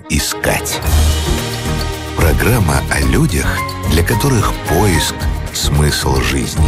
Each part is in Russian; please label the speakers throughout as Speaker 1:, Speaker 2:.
Speaker 1: искать. Программа о людях, для которых поиск – смысл жизни.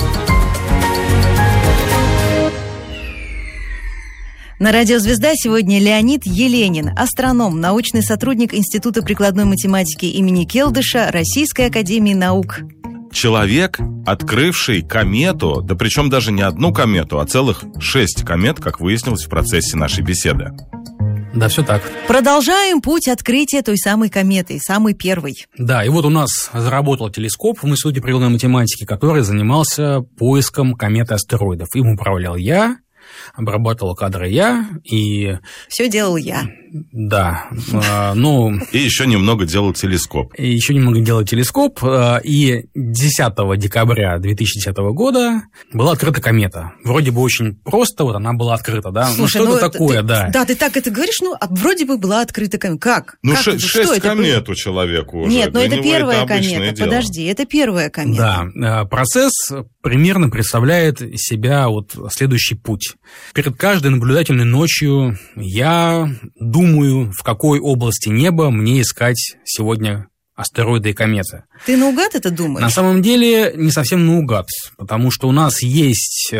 Speaker 2: На радио «Звезда» сегодня Леонид Еленин, астроном, научный сотрудник Института прикладной математики имени Келдыша Российской академии наук.
Speaker 3: Человек, открывший комету, да причем даже не одну комету, а целых 6 комет, как выяснилось в процессе нашей беседы.
Speaker 4: Да, все так.
Speaker 2: Продолжаем путь открытия той самой кометы, самой первой.
Speaker 4: Да, и вот у нас заработал телескоп в Институте прикладной математики, который занимался поиском комет и астероидов. Им управлял я, обрабатывал кадры я и...
Speaker 2: Все делал я.
Speaker 4: Да.
Speaker 3: И еще немного делал телескоп.
Speaker 4: И 10 декабря 2010 года была открыта комета. Вроде бы очень просто, вот она была открыта, да?
Speaker 2: Слушай,
Speaker 4: что это такое, да?
Speaker 2: Да, ты так это говоришь, вроде бы была открыта комета. Как?
Speaker 3: 6 комет у человека уже.
Speaker 2: Нет, это первая комета. Подожди, это первая комета.
Speaker 4: Да, процесс примерно представляет из себя вот следующий путь. Перед каждой наблюдательной ночью я думаю, в какой области неба мне искать сегодня астероиды и кометы.
Speaker 2: Ты наугад это думаешь?
Speaker 4: На самом деле не совсем наугад, потому что у нас есть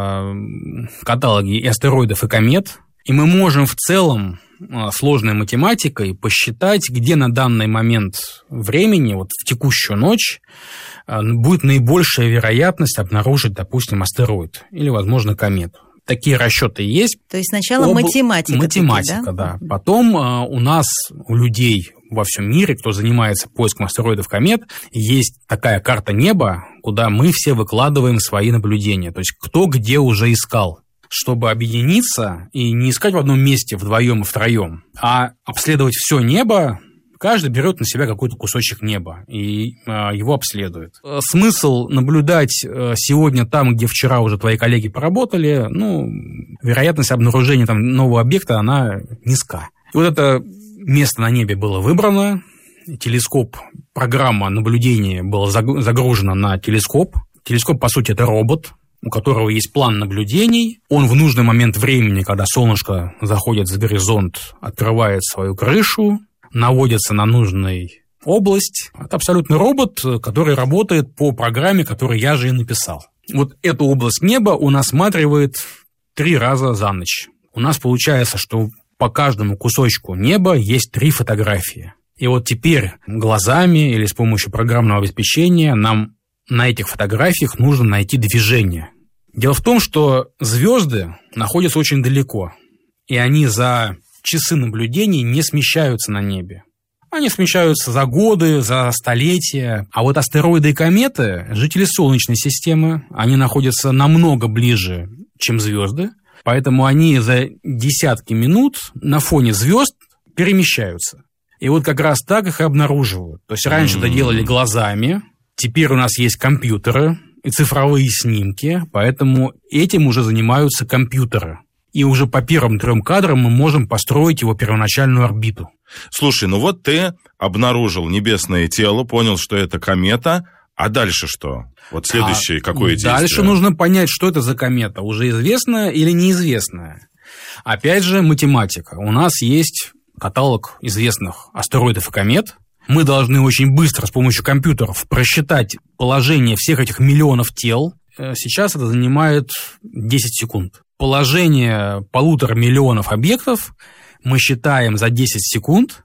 Speaker 4: каталоги и астероидов, и комет, и мы можем в целом сложной математикой посчитать, где на данный момент времени, вот в текущую ночь, будет наибольшая вероятность обнаружить, допустим, астероид или, возможно, комету. Такие расчеты есть.
Speaker 2: То есть сначала математика.
Speaker 4: Математика, да. Потом у нас, у людей во всем мире, кто занимается поиском астероидов, комет, есть такая карта неба, куда мы все выкладываем свои наблюдения. То есть кто где уже искал, чтобы объединиться и не искать в одном месте вдвоем и втроем, а обследовать все небо. Каждый берет на себя какой-то кусочек неба и его обследует. Смысл наблюдать сегодня там, где вчера уже твои коллеги поработали, вероятность обнаружения там нового объекта, она низка. И вот это место на небе было выбрано, телескоп, программа наблюдения была загружена на телескоп. Телескоп, по сути, это робот, у которого есть план наблюдений. Он в нужный момент времени, когда солнышко заходит за горизонт, открывает свою крышу, наводится на нужную область. Это абсолютный робот, который работает по программе, которую я же и написал. Вот эту область неба он осматривает 3 раза за ночь. У нас получается, что по каждому кусочку неба есть 3 фотографии. И вот теперь глазами или с помощью программного обеспечения нам на этих фотографиях нужно найти движение. Дело в том, что звезды находятся очень далеко, и они за часы наблюдений не смещаются на небе. Они смещаются за годы, за столетия. А вот астероиды и кометы, жители Солнечной системы, они находятся намного ближе, чем звезды, поэтому они за десятки минут на фоне звезд перемещаются. И вот как раз так их и обнаруживают. То есть раньше это делали глазами, теперь у нас есть компьютеры и цифровые снимки, поэтому этим уже занимаются компьютеры. И уже по первым 3 кадрам мы можем построить его первоначальную орбиту.
Speaker 3: Слушай, вот ты обнаружил небесное тело, понял, что это комета, а дальше что? Вот следующее какое действие?
Speaker 4: Дальше нужно понять, что это за комета, уже известная или неизвестная. Опять же, математика. У нас есть каталог известных астероидов и комет. Мы должны очень быстро с помощью компьютеров просчитать положение всех этих миллионов тел. Сейчас это занимает 10 секунд. Положение 1,5 миллиона объектов мы считаем за 10 секунд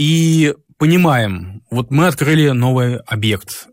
Speaker 4: и понимаем, вот мы открыли новый объект.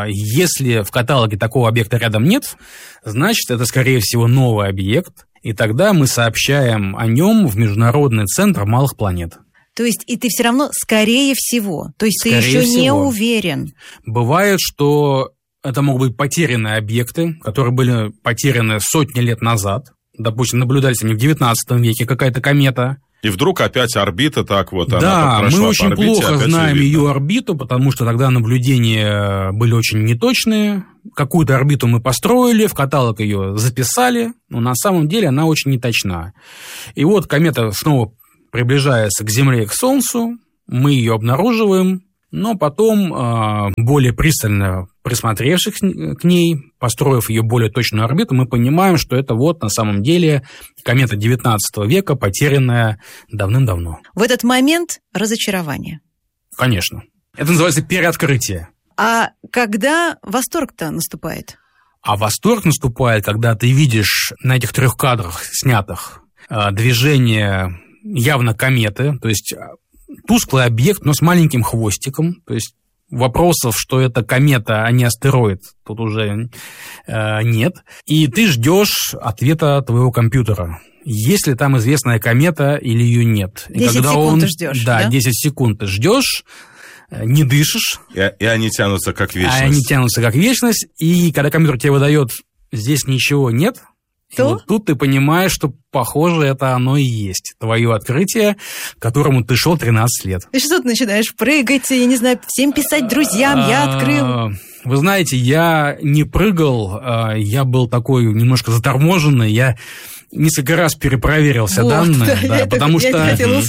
Speaker 4: Если в каталоге такого объекта рядом нет, значит, это, скорее всего, новый объект, и тогда мы сообщаем о нем в Международный центр малых планет.
Speaker 2: То есть и ты все равно скорее всего, то есть скорее ты еще не уверен.
Speaker 4: Бывает, что это могут быть потерянные объекты, которые были потеряны сотни лет назад. Допустим, наблюдались они в 19 веке, какая-то комета.
Speaker 3: И вдруг опять орбита так вот, она
Speaker 4: да,
Speaker 3: прошла
Speaker 4: мы очень
Speaker 3: по орбите,
Speaker 4: плохо знаем ее орбиту, потому что тогда наблюдения были очень неточные. Какую-то орбиту мы построили, в каталог ее записали, но на самом деле она очень неточна. И вот комета снова приближается к Земле и к Солнцу, мы ее обнаруживаем, но потом, более пристально присмотревшись к ней, построив ее более точную орбиту, мы понимаем, что это вот на самом деле комета 19 века, потерянная давным-давно.
Speaker 2: В этот момент разочарование.
Speaker 4: Конечно. Это называется переоткрытие.
Speaker 2: А когда восторг-то наступает?
Speaker 4: А восторг наступает, когда ты видишь на этих 3 кадрах снятых движение явно кометы, то есть тусклый объект, но с маленьким хвостиком, то есть вопросов, что это комета, а не астероид, тут уже нет. И ты ждешь ответа твоего компьютера. Есть ли там известная комета или ее нет.
Speaker 2: 10 секунд ты ждешь, да?
Speaker 4: 10 секунд ты ждешь, не дышишь.
Speaker 3: И они тянутся как вечность.
Speaker 4: Они тянутся как вечность, и когда компьютер тебе выдает «здесь ничего нет», и вот тут ты понимаешь, что, похоже, это оно и есть. Твое открытие, к которому ты шел 13 лет.
Speaker 2: И что ты начинаешь прыгать, я не знаю, всем писать друзьям, я открыл.
Speaker 4: Вы знаете, я не прыгал, я был такой немножко заторможенный, я несколько раз перепроверил все данные, да, потому что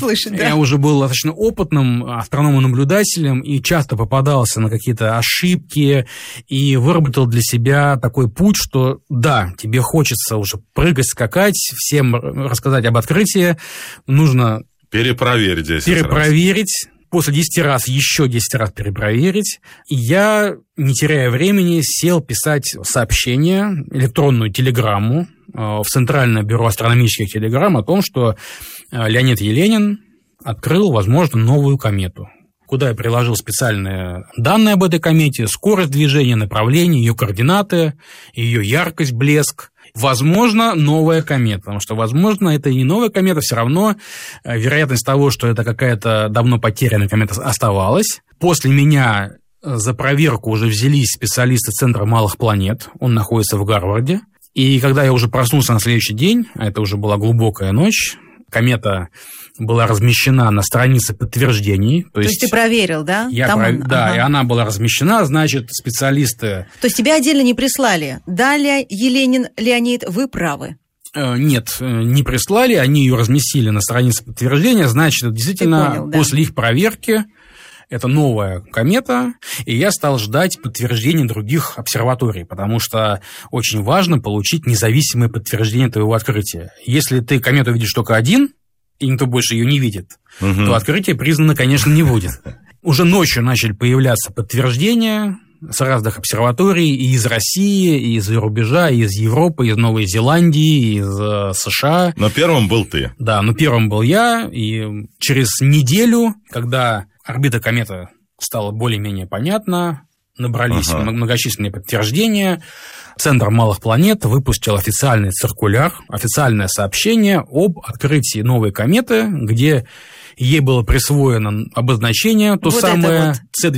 Speaker 4: я уже был достаточно опытным астрономом-наблюдателем и часто попадался на какие-то ошибки и выработал для себя такой путь, что да, тебе хочется уже прыгать, скакать, всем рассказать об открытии, нужно
Speaker 3: перепроверить 10
Speaker 4: раз. После 10 раз еще 10 раз перепроверить. И я, не теряя времени, сел писать сообщение, электронную телеграмму в Центральное бюро астрономических телеграмм о том, что Леонид Еленин открыл, возможно, новую комету, куда я приложил специальные данные об этой комете, скорость движения, направление, ее координаты, ее яркость, блеск. Возможно, новая комета, потому что, возможно, это и не новая комета, все равно вероятность того, что это какая-то давно потерянная комета, оставалась. После меня за проверку уже взялись специалисты Центра малых планет, он находится в Гарварде. И когда я уже проснулся на следующий день, а это уже была глубокая ночь, комета была размещена на странице подтверждений. То есть
Speaker 2: ты проверил, да?
Speaker 4: Да, и она была размещена, значит, специалисты...
Speaker 2: То есть тебя отдельно не прислали? Да, Еленин, Леонид, вы правы.
Speaker 4: Нет, не прислали, они ее разместили на странице подтверждения, значит, действительно, после их проверки это новая комета, и я стал ждать подтверждения других обсерваторий, потому что очень важно получить независимое подтверждение твоего открытия. Если ты комету видишь только один, и никто больше ее не видит, то открытие признано, конечно, не будет. Уже ночью начали появляться подтверждения с разных обсерваторий и из России, и из-за рубежа, и из Европы, из Новой Зеландии, и из США.
Speaker 3: Но первым был ты.
Speaker 4: Да, но первым был я, и через неделю, когда орбита кометы стала более-менее понятна, набрались многочисленные подтверждения, Центр малых планет выпустил официальный циркуляр, официальное сообщение об открытии новой кометы, где ей было присвоено обозначение, то вот самое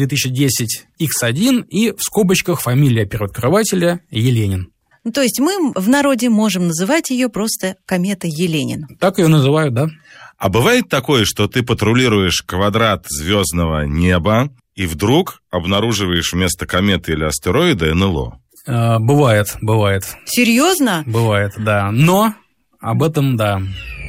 Speaker 4: C2010X1 и в скобочках фамилия первооткрывателя Еленин.
Speaker 2: То есть мы в народе можем называть ее просто комета Еленин.
Speaker 4: Так ее называют, да.
Speaker 3: А бывает такое, что ты патрулируешь квадрат звездного неба и вдруг обнаруживаешь вместо кометы или астероида НЛО?
Speaker 4: Бывает.
Speaker 2: Серьезно?
Speaker 4: Бывает, да. Но об этом, да.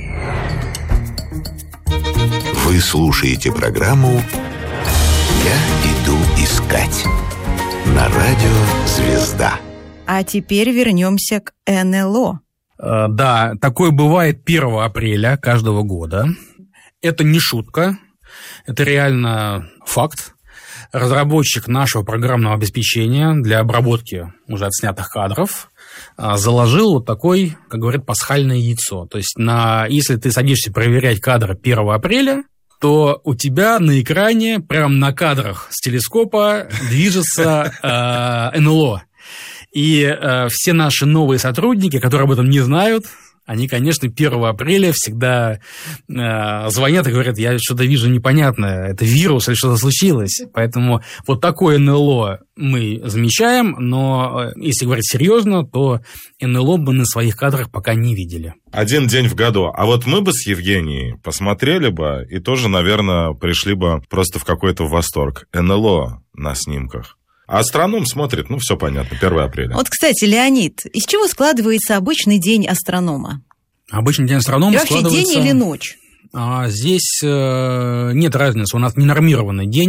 Speaker 1: Вы слушаете программу «Я иду искать» на радио «Звезда».
Speaker 2: А теперь вернемся к НЛО.
Speaker 4: Да, такое бывает 1 апреля каждого года. Это не шутка, это реально факт. Разработчик нашего программного обеспечения для обработки уже отснятых кадров заложил вот такой, как говорят, пасхальное яйцо. То есть, если ты садишься проверять кадры 1 апреля, то у тебя на экране, прямо на кадрах с телескопа, движется НЛО. И все наши новые сотрудники, которые об этом не знают, они, конечно, 1 апреля всегда звонят и говорят: я что-то вижу непонятное, это вирус или что-то случилось. Поэтому вот такое НЛО мы замечаем, но если говорить серьезно, то НЛО мы на своих кадрах пока не видели.
Speaker 3: Один день в году. А вот мы бы с Евгенией посмотрели бы и тоже, наверное, пришли бы просто в какой-то восторг. НЛО на снимках. А астроном смотрит, все понятно, 1 апреля.
Speaker 2: Вот, кстати, Леонид, из чего складывается обычный день астронома?
Speaker 4: Обычный день астронома складывается...
Speaker 2: Вообще день или ночь?
Speaker 4: Здесь нет разницы, у нас ненормированный день.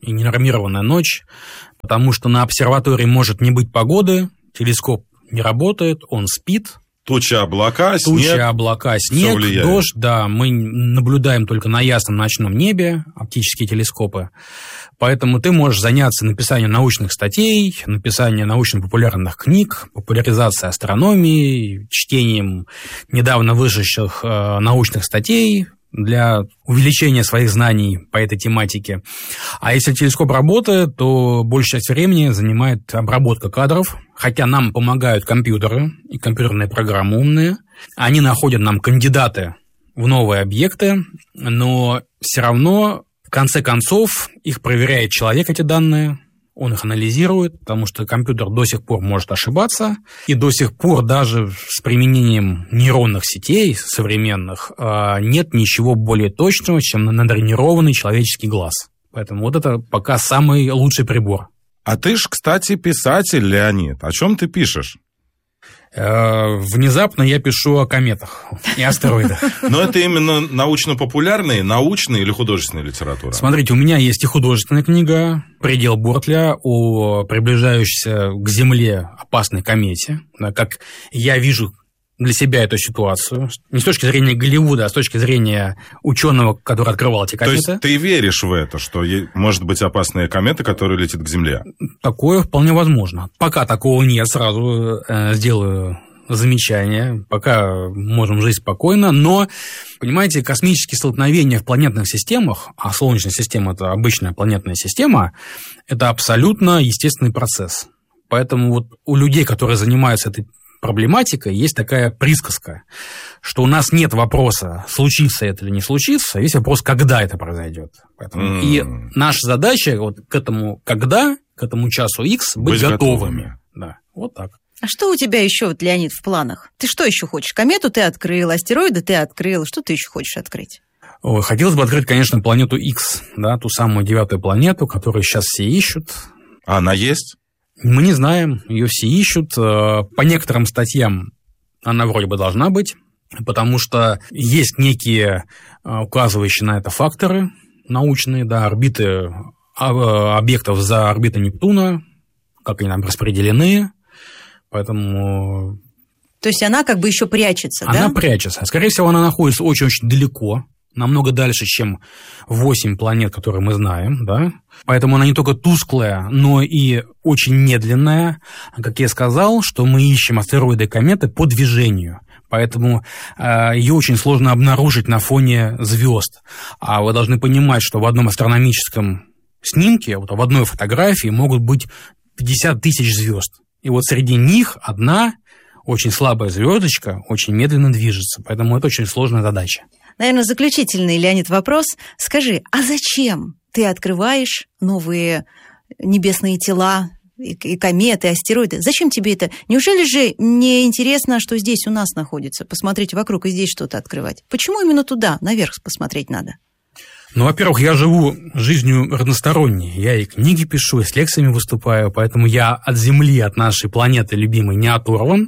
Speaker 4: и ненормированная ночь, потому что на обсерватории может не быть погоды, телескоп не работает, он спит.
Speaker 3: Туча, облака,
Speaker 4: снег, дождь, да, мы наблюдаем только на ясном ночном небе, оптические телескопы, поэтому ты можешь заняться написанием научных статей, написанием научно-популярных книг, популяризацией астрономии, чтением недавно вышедших научных статей для увеличения своих знаний по этой тематике. А если телескоп работает, то большая часть времени занимает обработка кадров, хотя нам помогают компьютеры и компьютерные программы умные. Они находят нам кандидаты в новые объекты, но все равно, в конце концов, их проверяет человек, эти данные. Он их анализирует, потому что компьютер до сих пор может ошибаться, и до сих пор даже с применением нейронных сетей современных нет ничего более точного, чем натренированный человеческий глаз. Поэтому вот это пока самый лучший прибор.
Speaker 3: А ты ж, кстати, писатель, Леонид. О чем ты пишешь?
Speaker 4: Внезапно я пишу о кометах и астероидах.
Speaker 3: Но это именно научно-популярная, научная или художественная литература?
Speaker 4: Смотрите, у меня есть и художественная книга «Предел Бортля» о приближающейся к Земле опасной комете. Как я вижу для себя эту ситуацию. Не с точки зрения Голливуда, а с точки зрения ученого, который открывал эти кометы.
Speaker 3: То есть ты веришь в это, что может быть опасная комета, которая летит к Земле?
Speaker 4: Такое вполне возможно. Пока такого нет, сразу сделаю замечание. Пока можем жить спокойно, но, понимаете, космические столкновения в планетных системах, а Солнечная система – это обычная планетная система, это абсолютно естественный процесс. Поэтому вот у людей, которые занимаются этой проблематикой, есть такая присказка, что у нас нет вопроса, случится это или не случится, есть вопрос, когда это произойдет. И наша задача вот к этому когда, к этому часу X быть готовыми. Да, вот так.
Speaker 2: А что у тебя еще, вот, Леонид, в планах? Ты что еще хочешь? Комету ты открыл, астероиды ты открыл. Что ты еще хочешь открыть?
Speaker 4: Хотелось бы открыть, конечно, планету X, да, ту самую 9-ю планету, которую сейчас все ищут.
Speaker 3: А она есть?
Speaker 4: Мы не знаем, ее все ищут. По некоторым статьям она вроде бы должна быть, потому что есть некие указывающие на это факторы научные, да, орбиты объектов за орбитой Нептуна, как они там распределены, поэтому...
Speaker 2: То есть она как бы еще прячется, да?
Speaker 4: Она прячется. Скорее всего, она находится очень-очень далеко, намного дальше, чем 8 планет, которые мы знаем, да. Поэтому она не только тусклая, но и очень медленная. Как я сказал, что мы ищем астероиды и кометы по движению. Поэтому ее очень сложно обнаружить на фоне звезд. А вы должны понимать, что в одном астрономическом снимке, вот в одной фотографии могут быть 50 тысяч звезд. И вот среди них одна очень слабая звездочка очень медленно движется. Поэтому это очень сложная задача.
Speaker 2: Наверное, заключительный, Леонид, вопрос. Скажи, а зачем ты открываешь новые небесные тела, и кометы, и астероиды? Зачем тебе это? Неужели же не интересно, что здесь у нас находится? Посмотреть вокруг и здесь что-то открывать. Почему именно туда, наверх посмотреть надо?
Speaker 4: Ну, во-первых, я живу жизнью разносторонней. Я и книги пишу, и с лекциями выступаю, поэтому я от Земли, от нашей планеты любимой не оторван.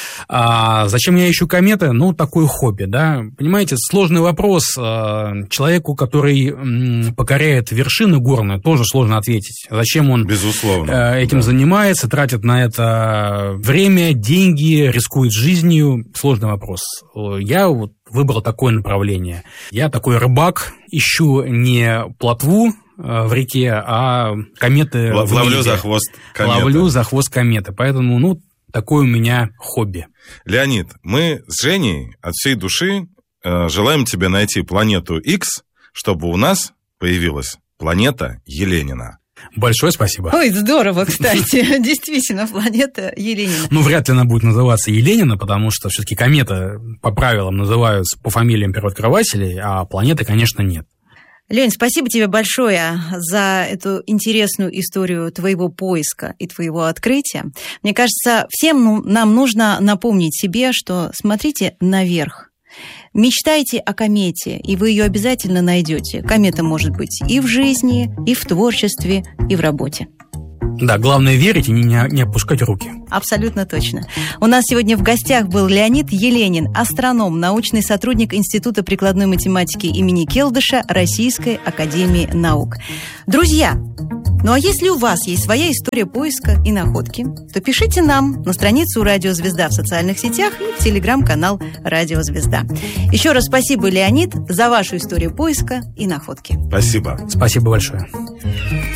Speaker 4: А зачем я ищу кометы? Ну, такое хобби, да. Понимаете, сложный вопрос. Человеку, который покоряет вершины горные, тоже сложно ответить. Зачем он этим занимается, тратит на это время, деньги, рискует жизнью? Сложный вопрос. Я вот выбрал такое направление. Я такой рыбак, ищу не плотву в реке, а кометы в небе.
Speaker 3: Ловлю за хвост кометы.
Speaker 4: Ловлю за хвост кометы. Поэтому, ну, такое у меня хобби.
Speaker 3: Леонид, мы с Женей от всей души желаем тебе найти планету X, чтобы у нас появилась планета Еленина.
Speaker 4: Большое спасибо.
Speaker 2: Ой, здорово, кстати. Действительно, планета Еленина.
Speaker 4: Ну, вряд ли она будет называться Еленина, потому что все-таки кометы по правилам называются по фамилиям первооткрывателей, а планеты, конечно, нет.
Speaker 2: Лень, спасибо тебе большое за эту интересную историю твоего поиска и твоего открытия. Мне кажется, всем нам нужно напомнить себе, что смотрите наверх. Мечтайте о комете, и вы ее обязательно найдете. Комета может быть и в жизни, и в творчестве, и в работе.
Speaker 4: Да, главное верить и не опускать руки.
Speaker 2: Абсолютно точно. У нас сегодня в гостях был Леонид Еленин, астроном, научный сотрудник Института прикладной математики имени Келдыша Российской академии наук. Друзья, ну а если у вас есть своя история поиска и находки, то пишите нам на страницу «Радио Звезда» в социальных сетях и в телеграм-канал «Радио Звезда». Еще раз спасибо, Леонид, за вашу историю поиска и находки.
Speaker 3: Спасибо.
Speaker 4: Спасибо большое.